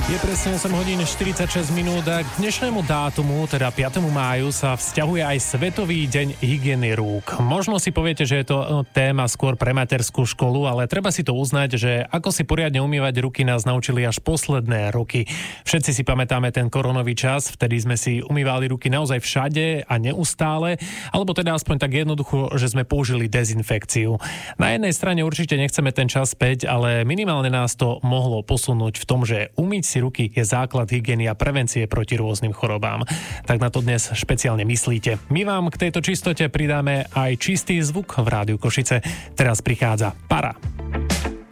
Je presne 8 hodín 46 minút a k dnešnému dátumu, teda 5. máju, sa vzťahuje aj Svetový deň hygieny rúk. Možno si poviete, že je to téma skôr pre materskú školu, ale treba si to uznať, že ako si poriadne umývať ruky nás naučili až posledné roky. Všetci si pamätáme ten koronový čas, vtedy sme si umývali ruky naozaj všade a neustále, alebo teda aspoň tak jednoducho, že sme použili dezinfekciu. Na jednej strane určite nechceme ten čas späť, ale minimálne nás to mohlo posunúť v tom, že umyť si ruky je základ hygieny a prevencie proti rôznym chorobám. Tak na to dnes špeciálne myslíte. My vám k tejto čistote pridáme aj čistý zvuk v Rádiu Košice. Teraz prichádza Para.